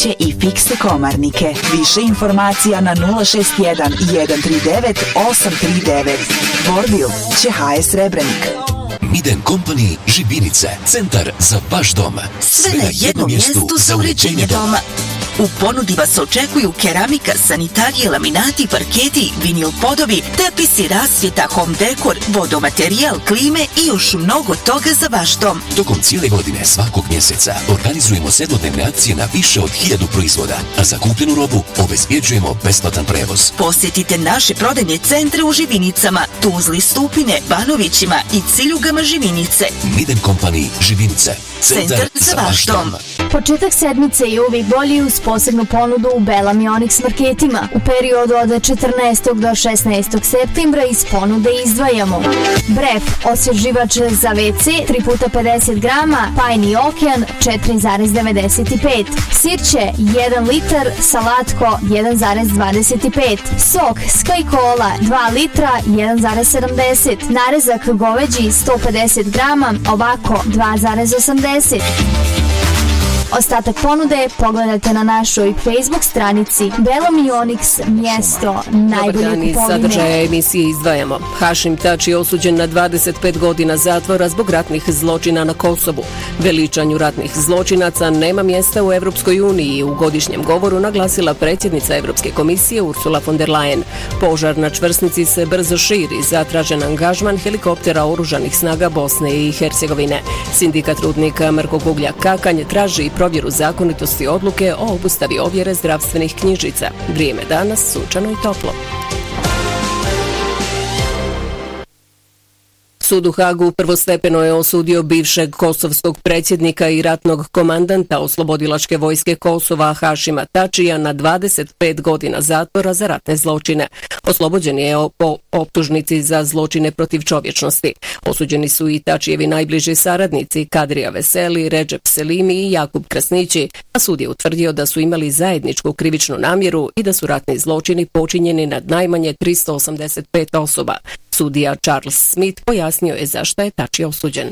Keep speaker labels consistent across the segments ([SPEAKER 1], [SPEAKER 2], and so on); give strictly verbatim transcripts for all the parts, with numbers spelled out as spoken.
[SPEAKER 1] kuće i fiksne komarnike. Više informacija na nula šest jedan, jedan tri devet, osam tri devet. Vorbil će ha es Srebrenik.
[SPEAKER 2] Miden Company Žibinice, centar za vaš dom.
[SPEAKER 1] Sve na jednom mjestu za uređenje doma. U ponudi vas očekuju keramika, sanitarije, laminati, parketi, vinil podovi, tepisi, rasvjeta, home dekor, vodomaterijal, klime i još mnogo toga za vaš dom.
[SPEAKER 2] Tokom cijele godine svakog mjeseca organizujemo sedmodnevne akcije na više od hiljadu proizvoda, a za kupljenu robu obezbjeđujemo besplatan prevoz.
[SPEAKER 1] Posjetite naše prodajne centre u Živinicama, Tuzli, Stupine, Banovićima i Ciljugama Živinice.
[SPEAKER 2] Miden Company Živinice, centar, centar za, za vaš dom.
[SPEAKER 3] Početak sedmice je uvijek bolji uz posebnu ponudu u Belam i Onyx marketima. U periodu od četrnaestog do šesnaestog septembra iz ponude izdvajamo Bref, osvježivač za ve ce tri puta pedeset grama, Pajni okean četiri zarez devedeset pet, sirće jedan litar, Salatko jedan zarez dvadeset pet, sok Sky Cola dva litra jedan zarez sedamdeset, narezak goveđi sto pedeset grama, ovako dva zarez osamdeset. Ostatak ponude pogledajte na našoj Facebook stranici Belom i Onyx, mjesto najbolje kupovine.
[SPEAKER 4] Dobar dan, iz sadržaja emisije izdvajamo. Hašim Tači je osuđen na dvadeset pet godina zatvora zbog ratnih zločina na Kosovu. Veličanju ratnih zločinaca nema mjesta u Evropskoj uniji, u godišnjem govoru naglasila predsjednica Evropske komisije Ursula von der Leyen. Požar na čvrsnici se brzo širi, zatražen angažman helikoptera oružanih snaga Bosne i Hercegovine. Sindikat rudnika Marko Kugljak Kakanj traži provjeru zakonitosti odluke o obustavi ovjere zdravstvenih knjižica. Vrijeme danas sunčano i toplo. Sud u Hagu prvostepeno je osudio bivšeg kosovskog predsjednika i ratnog komandanta oslobodilačke vojske Kosova Hašima Tačija na dvadeset pet godina zatvora za ratne zločine. Oslobođen je po optužnici za zločine protiv čovječnosti. Osuđeni su i Tačijevi najbliži saradnici Kadrija Veseli, Redžep Selimi i Jakub Krasnići, a sud je utvrdio da su imali zajedničku krivičnu namjeru i da su ratni zločini počinjeni nad najmanje tristo osamdeset pet osoba. Sudija Charles Smith pojasnio je zašto je Tači osuđen.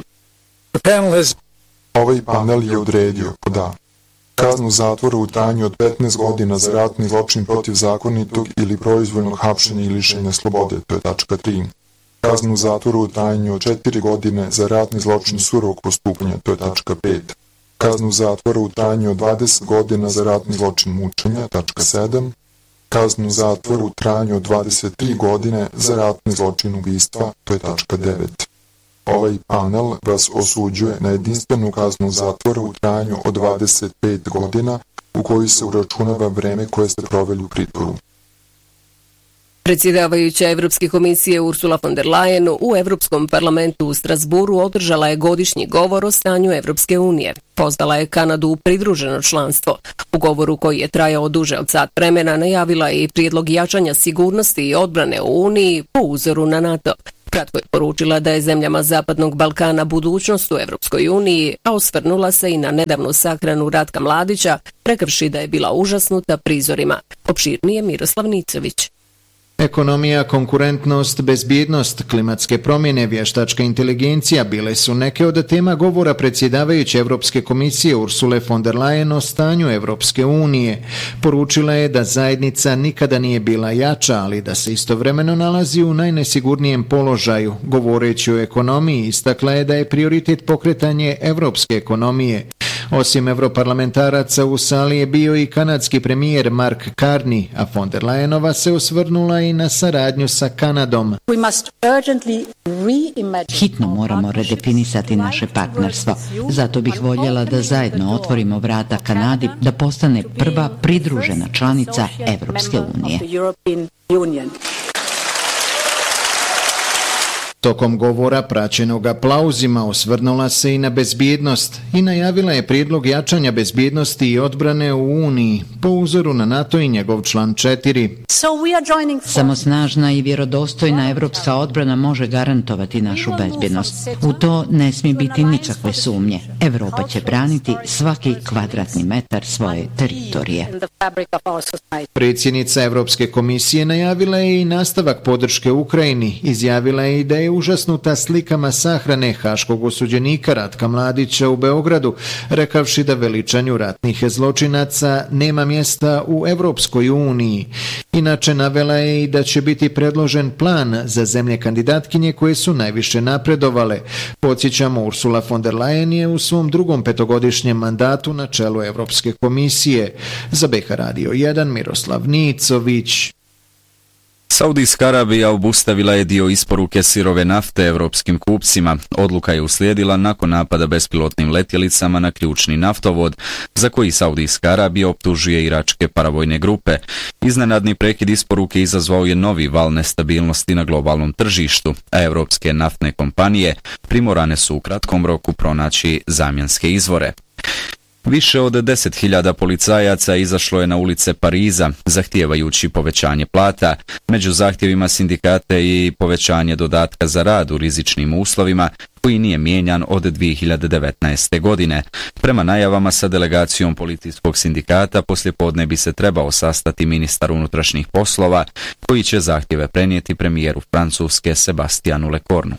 [SPEAKER 5] Ovaj panel je odredio da kaznu zatvora u trajanju od petnaest godina za ratni zločin protiv zakonitog ili proizvoljnog hapšenja i lišenja slobode, to je tačka tri. Kaznu zatvora u trajanju od četiri godine za ratni zločin surovog postupanja, to je tačka pet. Kaznu zatvora u trajanju od dvadeset godina za ratni zločin mučenja, tačka sedam. Kaznu zatvora u trajanju od dvadeset tri godine za ratni zločin ubistva, to je tačka devet. Ovaj panel vas osuđuje na jedinstvenu kaznu zatvora u trajanju od dvadeset pet godina u kojoj se uračunava vreme koje ste proveli u pritvoru.
[SPEAKER 4] Predsjedavajuća Evropske komisije Ursula von der Leyen u Evropskom parlamentu u Strasburu održala je godišnji govor o stanju Evropske unije. Pozvala je Kanadu u pridruženo članstvo. U govoru koji je trajao duže od sat vremena najavila je i prijedlog jačanja sigurnosti i odbrane u Uniji po uzoru na NATO. Kratko je poručila da je zemljama Zapadnog Balkana budućnost u Evropskoj uniji, a osvrnula se i na nedavnu sahranu Ratka Mladića, rekavši da je bila užasnuta prizorima. Opširnije Miroslav Nicović.
[SPEAKER 6] Ekonomija, konkurentnost, bezbjednost, klimatske promjene, vještačka inteligencija bile su neke od tema govora predsjedavajuće Evropske komisije Ursule von der Leyen o stanju Evropske unije. Poručila je da zajednica nikada nije bila jača, ali da se istovremeno nalazi u najnesigurnijem položaju. Govoreći o ekonomiji, istakla je da je prioritet pokretanje evropske ekonomije. Osim evroparlamentaraca u sali je bio i kanadski premijer Mark Carney, a von der Leyenova se osvrnula i na saradnju sa Kanadom.
[SPEAKER 7] Hitno moramo redefinisati naše partnerstvo. Zato bih voljela da zajedno otvorimo vrata Kanadi da postane prva pridružena članica Evropske unije.
[SPEAKER 6] Tokom govora, praćenog aplauzima, osvrnula se i na bezbjednost i najavila je prijedlog jačanja bezbjednosti i odbrane u Uniji, po uzoru na NATO i njegov član četiri.
[SPEAKER 7] Samo snažna i vjerodostojna evropska odbrana može garantovati našu bezbjednost. U to ne smije biti nikakve sumnje. Evropa će braniti svaki kvadratni metar svoje teritorije.
[SPEAKER 6] Predsjednica Evropske komisije najavila je i nastavak podrške Ukrajini. Izjavila je i da je užasnuta slikama sahrane haškog osuđenika Ratka Mladića u Beogradu, rekavši da veličanju ratnih zločinaca nema mjesta u Evropskoj uniji. Inače, navela je i da će biti predložen plan za zemlje kandidatkinje koje su najviše napredovale. Podsjećamo, Ursula von der Leyen je u svom drugom petogodišnjem mandatu na čelu Evropske komisije. Za B H Radio jedan, Miroslav Nicović.
[SPEAKER 8] Saudijska Arabija obustavila je dio isporuke sirove nafte evropskim kupcima. Odluka je uslijedila nakon napada bespilotnim letjelicama na ključni naftovod, za koji Saudijska Arabija optužuje iračke paravojne grupe. Iznenadni prekid isporuke izazvao je novi val nestabilnosti na globalnom tržištu, a evropske naftne kompanije primorane su u kratkom roku pronaći zamjenske izvore. Više od deset hiljada policajaca izašlo je na ulice Pariza, zahtijevajući povećanje plata. Među zahtjevima sindikate i povećanje dodatka za rad u rizičnim uslovima, koji nije mijenjan od dvije hiljade devetnaeste. godine. Prema najavama sa delegacijom policijskog sindikata, poslijepodne bi se trebao sastati ministar unutrašnjih poslova, koji će zahtjeve prenijeti premijeru Francuske Sebastianu Lecornu.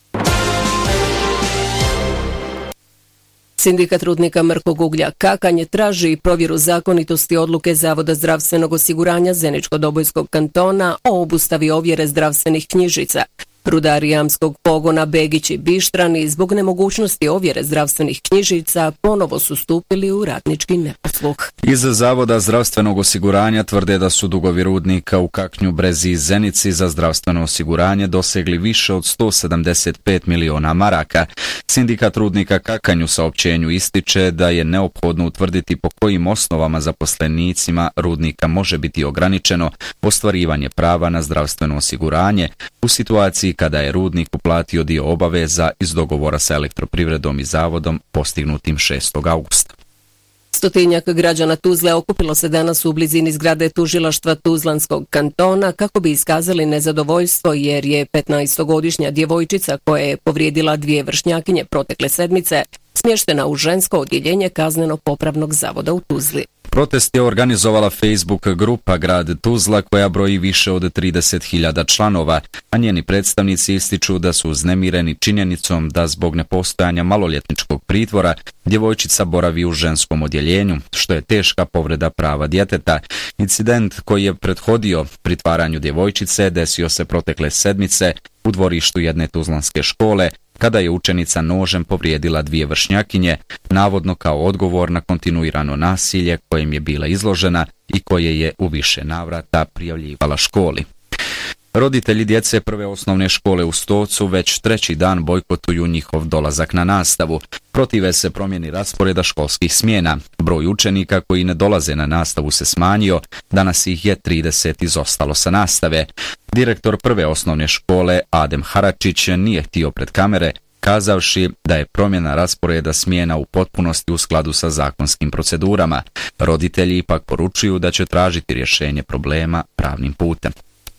[SPEAKER 4] Sindikat rudnika Mrkog uglja Kakanje traži provjeru zakonitosti odluke Zavoda zdravstvenog osiguranja Zeničko-Dobojskog kantona o obustavi ovjere zdravstvenih knjižica. Rudari jamskog pogona Begić i Bištrani zbog nemogućnosti ovjere zdravstvenih knjižica ponovo su stupili u radnički neposluh.
[SPEAKER 8] Iz Zavoda zdravstvenog osiguranja tvrde da su dugovi rudnika u Kaknju, Brezi i Zenici za zdravstveno osiguranje dosegli više od sto sedamdeset pet miliona maraka. Sindikat rudnika Kakanj u saopćenju ističe da je neophodno utvrditi po kojim osnovama zaposlenicima rudnika može biti ograničeno ostvarivanje prava na zdravstveno osiguranje u situaciji kada je rudnik uplatio dio obaveza iz dogovora sa elektroprivredom i zavodom postignutim šestog augusta.
[SPEAKER 4] Stotinjak građana Tuzle okupilo se danas u blizini zgrade tužilaštva Tuzlanskog kantona kako bi iskazali nezadovoljstvo jer je petnaestogodišnja djevojčica koja je povrijedila dvije vršnjakinje protekle sedmice smještena u žensko odjeljenje kazneno-popravnog zavoda u Tuzli.
[SPEAKER 8] Protest je organizovala Facebook grupa Grad Tuzla koja broji više od trideset hiljada članova, a njeni predstavnici ističu da su uznemireni činjenicom da zbog nepostojanja maloljetničkog pritvora djevojčica boravi u ženskom odjeljenju, što je teška povreda prava djeteta. Incident koji je prethodio pritvaranju djevojčice desio se protekle sedmice u dvorištu jedne tuzlanske škole, kada je učenica nožem povrijedila dvije vršnjakinje, navodno kao odgovor na kontinuirano nasilje kojem je bila izložena i koje je u više navrata prijavljivala školi. Roditelji djece prve osnovne škole u Stocu već treći dan bojkotuju njihov dolazak na nastavu. Protive se promjeni rasporeda školskih smjena. Broj učenika koji ne dolaze na nastavu se smanjio, danas ih je trideset izostalo sa nastave. Direktor prve osnovne škole Adem Haračić nije htio pred kamere, kazavši da je promjena rasporeda smjena u potpunosti u skladu sa zakonskim procedurama. Roditelji ipak poručuju da će tražiti rješenje problema pravnim putem.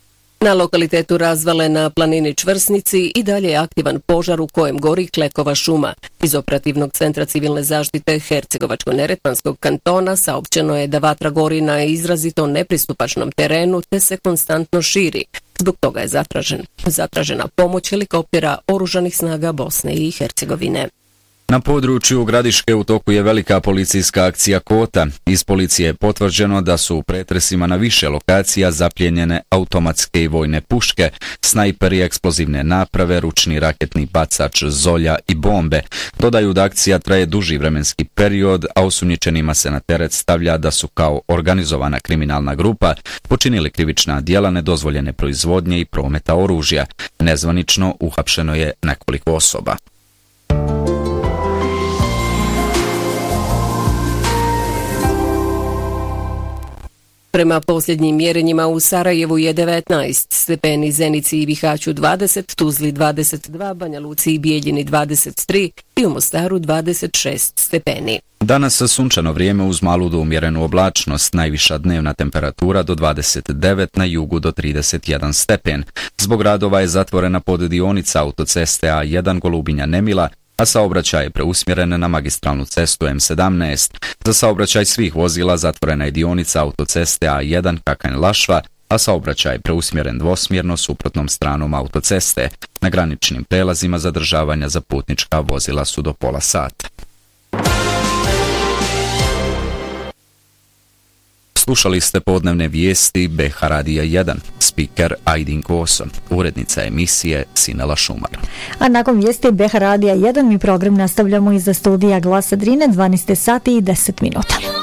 [SPEAKER 4] Na lokalitetu Razvale na planini Čvrsnici i dalje je aktivan požar u kojem gori Klekova šuma. Iz operativnog centra civilne zaštite Hercegovačko-Neretvanskog kantona saopćeno je da vatra gori na izrazito nepristupačnom terenu te se konstantno širi. Zbog toga je zatražen, zatražena pomoć helikoptera oružanih snaga Bosne i Hercegovine.
[SPEAKER 8] Na području Gradiške u toku je velika policijska akcija Kota. Iz policije je potvrđeno da su u pretresima na više lokacija zapljenjene automatske i vojne puške, snajperi, eksplozivne naprave, ručni raketni bacač, zolja i bombe. Dodaju da akcija traje duži vremenski period, a osumnjičenima se na teret stavlja da su kao organizovana kriminalna grupa počinili krivična djela nedozvoljene proizvodnje i prometa oružja. Nezvanično uhapšeno je nekoliko osoba.
[SPEAKER 4] Prema posljednjim mjerenjima u Sarajevu je devetnaest stepeni, Zenici i Bihaću dvadeset, Tuzli dvadeset dva, Banja Luci i Bijeljini dvadeset tri i u Mostaru dvadeset šest stepeni.
[SPEAKER 8] Danas sunčano vrijeme uz malu do umjerenu oblačnost, najviša dnevna temperatura do dvadeset devet, na jugu do trideset jedan stepen. Zbog radova je zatvorena poddionica autoceste A jedan Golubinja-Nemila, a saobraćaj je preusmjeren na magistralnu cestu M sedamnaest. Za saobraćaj svih vozila zatvorena je dionica autoceste A jedan Kakanj-Lašva, a saobraćaj preusmjeren dvosmjerno suprotnom stranom autoceste. Na graničnim prelazima zadržavanja za putnička vozila su do pola sata. Slušali ste podnevne vijesti B H Radija jedan, spiker Ajdin Koson, urednica emisije Sinela Šumar.
[SPEAKER 9] A nakon vijesti B H Radija jedan mi program nastavljamo iza studija Glasa Drine, dvanaest sati i deset minuta.